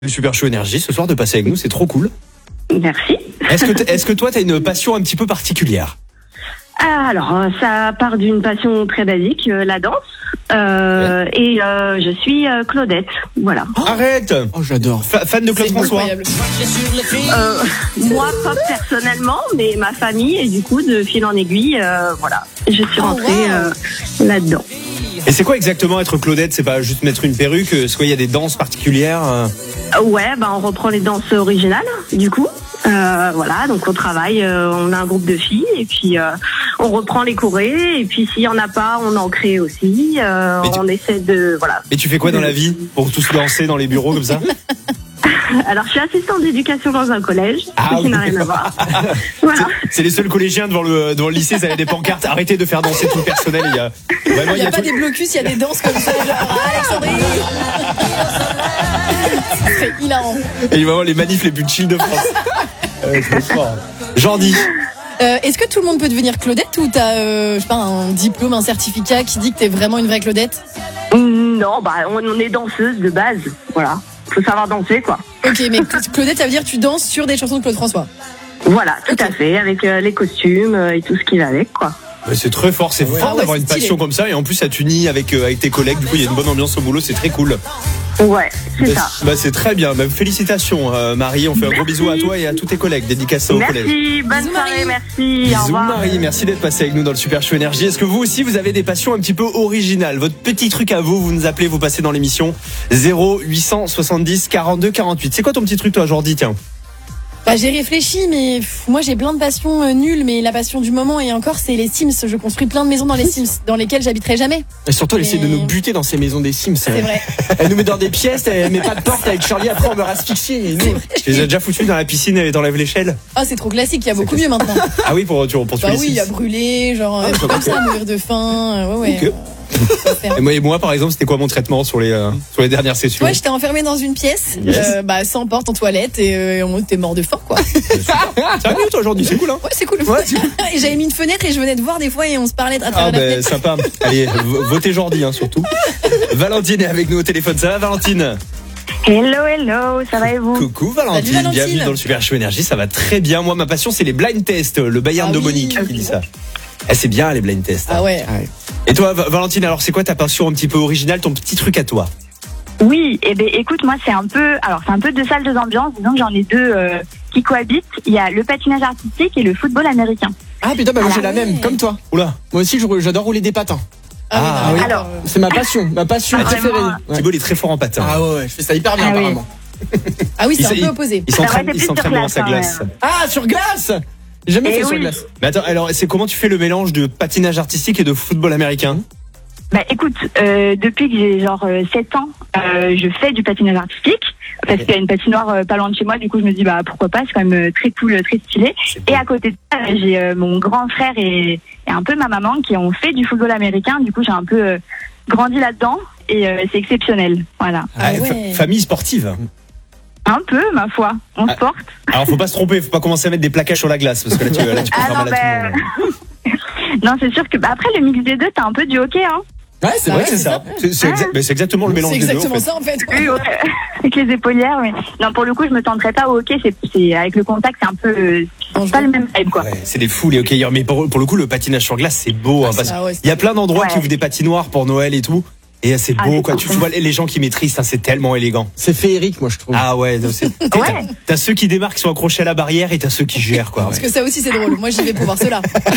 Le Super Show Énergie ce soir de passer avec nous, c'est trop cool. Merci. Est-ce que toi, tu as une passion un petit peu particulière? Alors, ça part d'une passion très basique, la danse. Et je suis Claudette, voilà. Arrête! Oh, j'adore. Fan de Claude François? Moi, pas personnellement, mais ma famille, et du coup, de fil en aiguille, voilà. Je suis rentrée là-dedans. Et c'est quoi exactement être Claudette? C'est pas juste mettre une perruque? Est-ce qu'il y a des danses particulières? Ouais, on reprend les danses originales, du coup. Voilà, donc on travaille, on a un groupe de filles et puis on reprend les chorés et puis s'il y en a pas, on en crée aussi. On essaie de voilà. Et tu fais quoi dans la vie pour tous danser dans les bureaux comme ça? Alors, je suis assistante d'éducation dans un collège, ce qui n'a rien à voir. Voilà. C'est les seuls collégiens devant le lycée, ça avait des pancartes. Arrêtez de faire danser tout le personnel. Il n'y a pas des blocus, il y a des danses comme ça, genre Alexandrie. C'est hilarant. Et vraiment les manifs les plus chill de France. Très fort. Jordi. Est-ce que tout le monde peut devenir Claudette ou t'as, je sais pas, un diplôme, un certificat qui dit que t'es vraiment une vraie Claudette? Non, on est danseuse de base, voilà. Faut savoir danser, quoi. Ok, mais Claudette, ça veut dire que tu danses sur des chansons de Claude François? Voilà, tout à fait, avec les costumes et tout ce qui va avec, quoi. C'est très fort, c'est fort d'avoir une passion comme ça et en plus ça t'unit avec tes collègues, du coup il y a une bonne ambiance au boulot, c'est très cool. Ouais, c'est ça. C'est très bien, félicitations Marie, on fait un gros bisou à toi et à tous tes collègues, dédicacés au collège. Merci, bonne soirée, merci. Bisous Marie, merci d'être passée avec nous dans le Super Show Énergie. Est-ce que vous aussi vous avez des passions un petit peu originales? Votre petit truc à vous nous appelez, vous passez dans l'émission 0870 42 48. C'est quoi ton petit truc toi Jordi, tiens? J'ai réfléchi, mais moi j'ai plein de passions nulles, mais la passion du moment et encore c'est les Sims. Je construis plein de maisons dans les Sims, dans lesquelles j'habiterai jamais. Et surtout elle essaie de nous buter dans ces maisons des Sims. C'est vrai. Elle nous met dans des pièces, elle met pas de porte avec Charlie, après on meurt asphyxier. Tu les as déjà foutus dans la piscine et t'enlèves l'échelle? Ah c'est trop classique, il y a beaucoup mieux maintenant. Ah oui, pour tuer les Sims. Oui, il y a brûlé, genre comme ça, mourir de faim. Ouais. Okay. Et moi par exemple, c'était quoi mon traitement sur les dernières sessions? Ouais, j'étais enfermée dans une pièce, sans porte, en toilette, et on était mort de faim, quoi. Ça va mieux toi aujourd'hui, c'est cool hein? Ouais, c'est cool. Et j'avais mis une fenêtre et je venais de voir des fois et on se parlait à travers la fenêtre. Sympa. Allez, votez Jordi surtout. Valentine est avec nous au téléphone, ça va Valentine? Hello, ça va et vous? Coucou Valentine, bienvenue dans le Super Show Énergie, ça va très bien. Moi ma passion c'est les blind tests, le Bayern de Monique qui dit ça. C'est bien les blind tests. Ah ouais. Et toi Valentine, alors c'est quoi ta passion un petit peu originale, ton petit truc à toi? Oui, écoute, moi c'est un peu deux salles, deux ambiances. Disons que j'en ai deux qui cohabitent. Il y a le patinage artistique et le football américain. Ah putain, moi j'ai la même, comme toi. Oula. Moi aussi j'adore rouler des patins. Ah oui. Alors, c'est ma passion préférée. Thibaut il est très fort en patin. Ah ouais, je fais ça hyper bien apparemment. Ah oui, c'est un peu opposé. Il s'entraîne dans sa glace. Ah, sur glace? J'ai jamais fait sur glace. Mais attends, alors c'est comment tu fais le mélange de patinage artistique et de football américain? Écoute, depuis que j'ai 7 ans, je fais du patinage artistique parce qu'il y a une patinoire pas loin de chez moi. Du coup, je me dis pourquoi pas, c'est quand même très cool, très stylé. Et à côté de ça, j'ai mon grand frère et un peu ma maman qui ont fait du football américain. Du coup, j'ai un peu grandi là-dedans et c'est exceptionnel. Voilà. Famille sportive. Un peu, ma foi, on se porte. Alors faut pas se tromper, faut pas commencer à mettre des plaquages sur la glace parce que là tu peux faire mal à tout le monde. Non, c'est sûr que après le mix des deux, t'as un peu du hockey, hein. Ouais, c'est vrai, c'est ça. C'est exactement le mélange des deux. C'est exactement ça en fait. Oui, avec les épaulières, mais non, pour le coup, je me tenterais pas au hockey. C'est avec le contact, c'est un peu pas le même type, quoi. Ouais, c'est des fous les hockeyeurs, mais pour le coup, le patinage sur glace, c'est beau. Parce qu'il y a plein d'endroits qui ouvrent des patinoires pour Noël et tout. Et c'est beau, quoi. Tu vois les gens qui maîtrisent, c'est tellement élégant. C'est féerique, moi, je trouve. Ah ouais, t'as ceux qui démarquent, qui sont accrochés à la barrière, et t'as ceux qui gèrent, quoi. Parce que ça aussi, c'est drôle. Moi, j'y vais pour voir cela.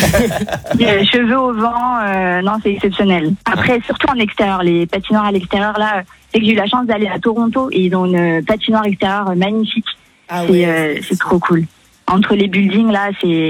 Cheveux au vent, non, c'est exceptionnel. Après, surtout en extérieur, les patinoires à l'extérieur, là, c'est que j'ai eu la chance d'aller à Toronto et ils ont une patinoire extérieure magnifique. C'est trop cool. Entre les buildings, là,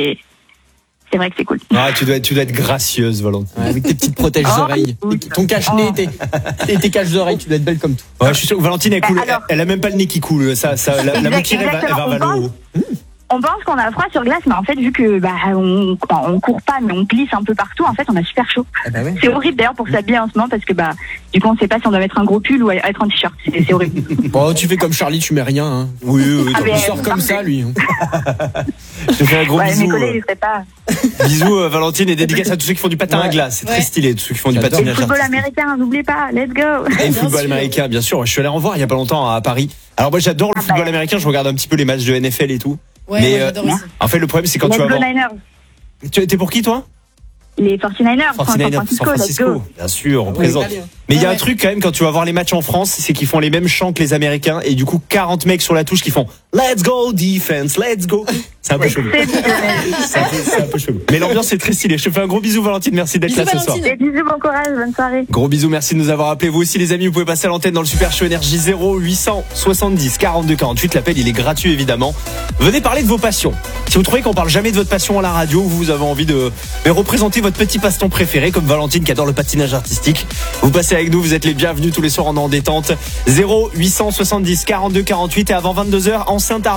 c'est vrai que c'est cool. Ah, tu dois être gracieuse, Valentine. Avec tes petites protèges-oreilles. Ton cache-nez et tes caches-oreilles, tu dois être belle comme tout. Ouais, je suis sûr que Valentine est cool. Elle a même pas le nez qui coule. La mouquille, elle va vers le haut. On pense qu'on a froid sur glace, mais en fait, vu que on court pas, mais on glisse un peu partout, en fait, on a super chaud. Ah bah ouais. C'est horrible d'ailleurs pour s'habiller en ce moment parce que du coup, on sait pas si on doit mettre un gros pull ou être en t-shirt. C'est horrible. Bon, tu fais comme Charlie, tu mets rien. Hein. Oui. Il sort comme ça, lui. Je te fais un gros bisou. Mes collègues, ils seraient pas. Bisous, Valentine, et dédicace à tous ceux qui font du patin à glace. C'est très stylé, tous ceux qui font du J'adore. Et le patinage football artistique. américain, n'oubliez pas, let's go. Et le Bien football sûr. américain, bien sûr. Je suis allé en voir il y a pas longtemps à Paris. Alors moi, j'adore le football américain. Je regarde un petit peu les matchs de NFL et tout. Ouais, Mais, moi, j'adore aussi. En fait, le problème, c'est quand Let's tu vas go voir. Niners. Tu étais pour qui, toi? Les 49ers, San Francisco. Bien sûr, on Ouais, présente. italien. Mais il y a un Ouais. truc quand même quand tu vas voir les matchs en France, c'est qu'ils font les mêmes chants que les Américains et du coup 40 mecs sur la touche qui font Let's go defense, let's go. C'est un peu chelou. C'est un peu chelou. Mais l'ambiance est très stylée. Je te fais un gros bisou Valentine, merci d'être Bisous, là ce soir. Valentine. Et bisous, bon courage, bonne soirée. Gros bisous, merci de nous avoir appelés. Vous aussi les amis, vous pouvez passer à l'antenne dans le Super Show Énergie 0870 42 48. L'appel il est gratuit évidemment. Venez parler de vos passions. Si vous trouvez qu'on parle jamais de votre passion à la radio, vous avez envie de représenter votre petit passe-temps préféré comme Valentine qui adore le patinage artistique, vous passez avec nous, vous êtes les bienvenus tous les soirs en détente. 0870 42 48 et avant 22h enceinte